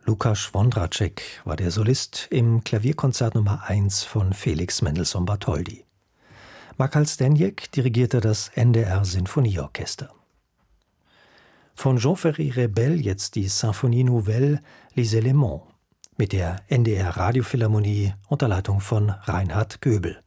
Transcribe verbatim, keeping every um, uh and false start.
Lukas Wondratschek war der Solist im Klavierkonzert Nummer eins von Felix Mendelssohn Bartholdy. Makal Zdeněk dirigierte das N D R-Sinfonieorchester. Von Jean-Ferry Rebel jetzt die Symphonie Nouvelle Les Éléments mit der N D R-Radiophilharmonie unter Leitung von Reinhard Göbel.